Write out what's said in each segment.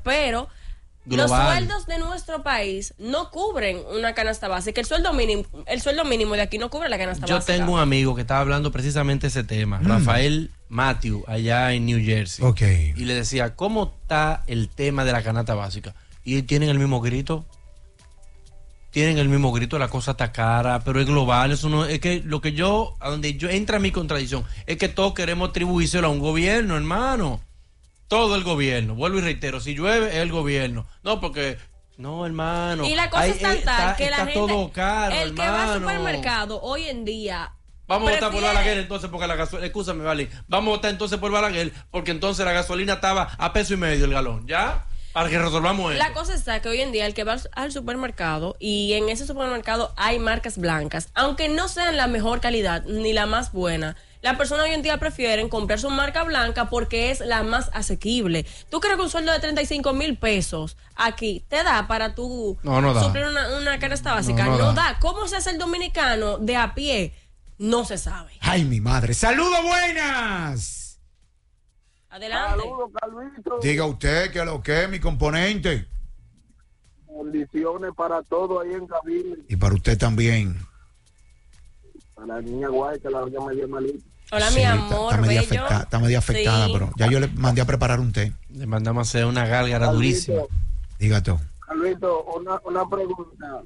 pero global. Los sueldos de nuestro país no cubren una canasta básica. El sueldo mínimo de aquí no cubre la canasta básica. Yo tengo un amigo que estaba hablando precisamente de ese tema, Rafael Matthew, allá en New Jersey. Okay. Y le decía, ¿cómo está el tema de la canasta básica? Y tienen el mismo grito. La cosa está cara, pero es global. Eso no es que a donde yo entra mi contradicción, es que todos queremos atribuírselo a un gobierno, hermano. Todo el gobierno, vuelvo y reitero, si llueve es el gobierno. No, porque no, hermano. Y la cosa es tal que la gente, todo caro, el hermano. que va al supermercado hoy en día. Vamos a votar por Balaguer entonces porque la gasolina, escúchame, Vale. Vamos a votar entonces por Balaguer porque entonces la gasolina estaba a $1.50 el galón, ¿ya? Para que resolvamos eso. La cosa está que hoy en día el que va al supermercado y en ese supermercado hay marcas blancas, aunque no sean la mejor calidad ni la más buena, las personas hoy en día prefieren comprar su marca blanca porque es la más asequible. ¿Tú crees que un sueldo de 35,000 pesos aquí te da para tú suplir una canasta básica? No da. ¿Cómo se hace el dominicano de a pie? No se sabe. Ay, mi madre. ¡Saludos, buenas! Adelante. Saludos, Carlito. Diga usted que lo que es mi componente. Bendiciones para todos ahí en cabina. Y para usted también. Para la niña guay que la doña me dio malita. Hola, sí, mi amor, está medio afectada, sí. Pero ya yo le mandé a preparar un té. Le mandamos a hacer una gálgara durísima. Diga tú. Carlito, una pregunta.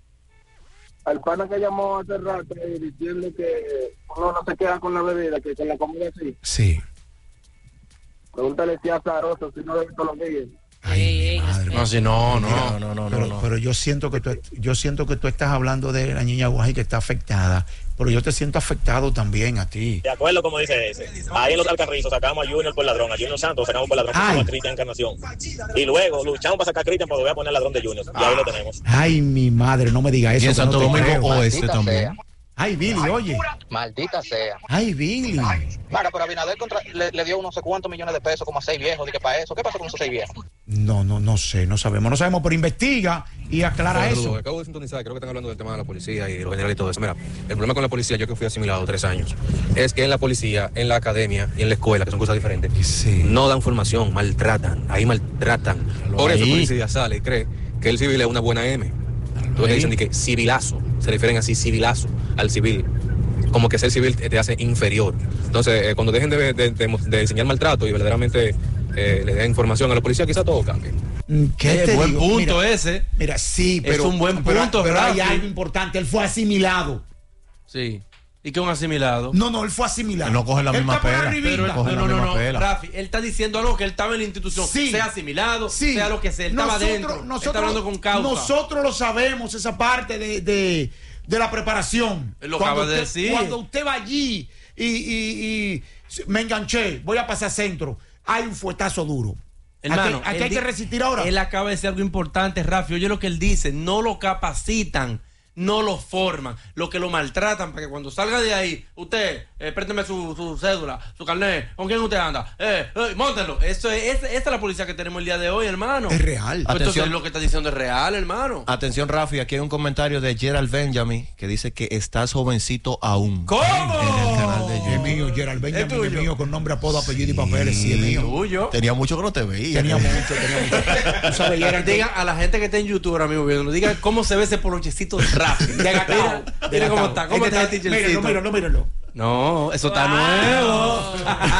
Al pana que llamó hace rato diciendo que uno no se queda con la bebida, que con la comida sí. Sí. Pregúntale si es azaroso, si no debe todos los días. Ay, madre. No, si no. Pero yo siento que tú estás hablando de la niña Guay que está afectada, pero yo te siento afectado también a ti. De acuerdo, como dice ese. Ahí en los Alcarrizos sacamos a Junior por ladrón, a Junior Santos sacamos por ladrón, a Cristian Encarnación. Y luego luchamos para sacar a Cristian, porque voy a poner ladrón de Junior. Y ahí lo tenemos. Ay, mi madre, no me diga eso. Y en Santo Domingo Oeste también. Ay, Billy, oye. Maldita sea. Ay, Billy. Claro, pero Abinader le dio unos no sé cuántos millones de pesos, como a 6 viejos. ¿De qué para eso? ¿Qué pasó con esos 6 viejos? No sé, no sabemos, pero investiga y aclara eso. Acabo de sintonizar, creo que están hablando del tema de la policía y lo general y todo eso. Mira, el problema con la policía, yo que fui asimilado 3 años, es que en la policía, en la academia y en la escuela, que son cosas diferentes, sí, no dan formación, maltratan. Por eso la policía sale y cree que el civil es una buena M. Entonces dicen que civilazo, se refieren así, civilazo al civil, como que ser civil te hace inferior. Entonces, cuando dejen de enseñar maltrato y verdaderamente le den información a la policía, quizá todo cambie. ¿Qué te buen digo? punto Mira, ese. Mira, sí, pero es un buen punto, pero hay Rafi. algo importante, él fue asimilado. Sí. ¿Y qué un asimilado? No, él fue asimilado. Él no coge la misma pela. No, Rafi, él está diciendo algo que él estaba en la institución, sí, sea asimilado, sí, sea lo que sea, él estaba dentro, está hablando con causa. Nosotros lo sabemos, esa parte de la preparación. Él lo acaba de decir. Cuando usted va allí y me enganché, voy a pasar centro, hay un fuetazo duro. Hermano, aquí hay que resistir ahora. Él acaba de decir algo importante, Rafi. Oye lo que él dice, no lo capacitan, no lo forman, lo que lo maltratan para que cuando salga de ahí, usted, présteme su cédula, su carnet, ¿con quién usted anda? Móntenlo. Esta es la policía que tenemos el día de hoy, hermano. Es real. Pues entonces lo que está diciendo es real, hermano. Atención, Rafi, aquí hay un comentario de Gerald Benjamin que dice que estás jovencito aún. ¿Cómo? En el canal de YouTube. Es mío, Gerald Benjamin es mío, con nombre, apodo, apellido y papeles, sí, es mío. Tuyo. Tenía mucho que no te veía. Tenía mucho. Tú sabes, Gerald, Diga a la gente que está en YouTube ahora mismo viendo, diga cómo se ve ese polochecito de Rafi. Mira cómo está, cómo está el t-shirtcito. Míralo. No, eso está nuevo.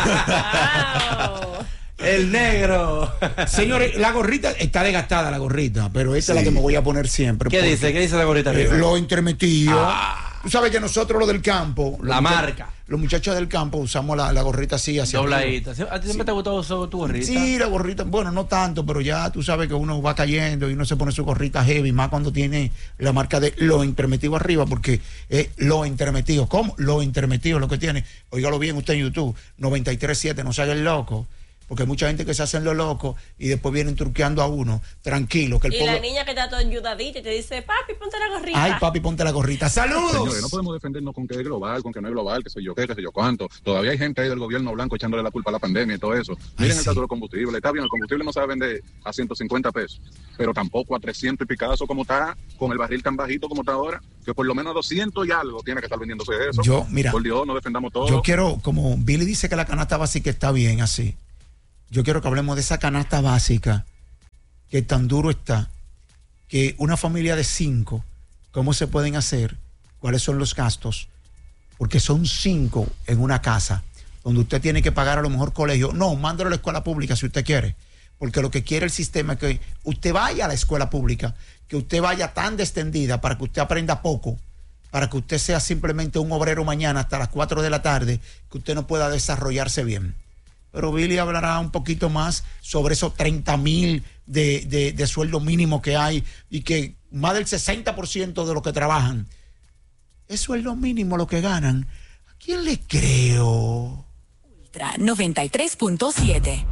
El negro. Señores, la gorrita está desgastada, la gorrita, pero esta es la que me voy a poner siempre. ¿Qué dice la gorrita arriba? Lo intermetido. Tú sabes que nosotros, lo del campo, marca. Los muchachos del campo usamos la gorrita así, dobladita. ¿A ti siempre te ha gustado tu gorrita? Sí, la gorrita, bueno, no tanto, pero ya tú sabes que uno va cayendo y uno se pone su gorrita heavy, más cuando tiene la marca de lo intermetido arriba, porque lo intermetido. ¿Cómo? Lo intermetido es lo que tiene. Óigalo bien usted en YouTube, 93.7, no se haga el loco. Porque hay mucha gente que se hacen lo loco y después vienen truqueando a uno, tranquilo. Que el y la niña que está toda ayudadita y te dice, papi, ponte la gorrita. Ay, papi, ponte la gorrita. ¡Saludos! Señores, no podemos defendernos con que es global, con que no es global, que sé yo qué, que sé yo cuánto. Todavía hay gente ahí del gobierno blanco echándole la culpa a la pandemia y todo eso. Miren el caso del combustible. Está bien, el combustible no se va a vender a 150 pesos, pero tampoco a 300 y picazo como está, con el barril tan bajito como está ahora, que por lo menos 200 y algo tiene que estar vendiéndose eso. Mira, por Dios, no defendamos todo. Yo quiero, como Billy dice que la canasta básica está bien así, yo quiero que hablemos de esa canasta básica que tan duro está que una familia de 5, ¿cómo se pueden hacer? ¿Cuáles son los gastos? Porque son 5 en una casa donde usted tiene que pagar a lo mejor colegio. No, mándalo a la escuela pública si usted quiere. Porque lo que quiere el sistema es que usted vaya a la escuela pública, que usted vaya tan descendida para que usted aprenda poco, para que usted sea simplemente un obrero mañana hasta las 4 de la tarde, que usted no pueda desarrollarse bien. Pero Billy hablará un poquito más sobre esos 30,000 de sueldo mínimo que hay y que más del 60% de los que trabajan es sueldo mínimo lo que ganan. ¿A quién le creo? Ultra 93.7.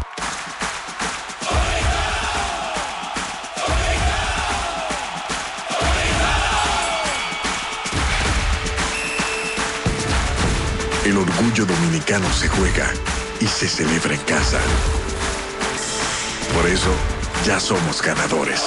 El orgullo dominicano se juega y se celebra en casa. Por eso, ya somos ganadores.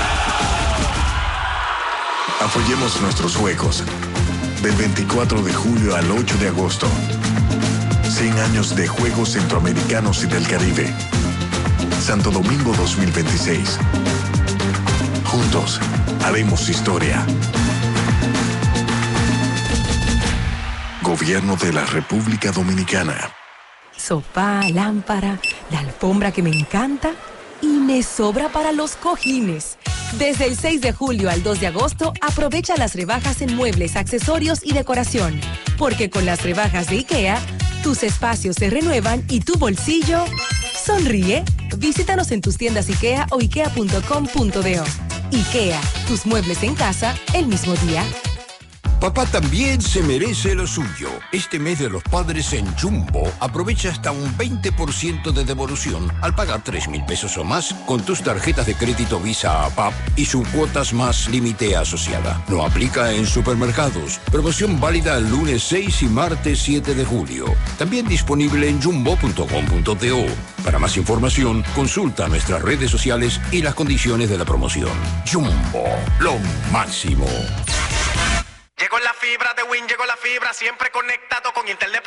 Apoyemos nuestros juegos. Del 24 de julio al 8 de agosto. 100 años de Juegos Centroamericanos y del Caribe. Santo Domingo 2026. Juntos, haremos historia. Gobierno de la República Dominicana. Sofá, lámpara, la alfombra que me encanta y me sobra para los cojines. Desde el 6 de julio al 2 de agosto, aprovecha las rebajas en muebles, accesorios y decoración. Porque con las rebajas de IKEA, tus espacios se renuevan y tu bolsillo sonríe. Visítanos en tus tiendas IKEA o ikea.com.do. IKEA, tus muebles en casa el mismo día. Papá también se merece lo suyo. Este mes de los padres en Jumbo, aprovecha hasta un 20% de devolución al pagar 3,000 pesos o más con tus tarjetas de crédito Visa APAP y sus cuotas más límite asociada. No aplica en supermercados. Promoción válida el lunes 6 y martes 7 de julio. También disponible en jumbo.com.do. Para más información, consulta nuestras redes sociales y las condiciones de la promoción. Jumbo, lo máximo. Llegó la fibra de Win, llegó la fibra, siempre conectado con internet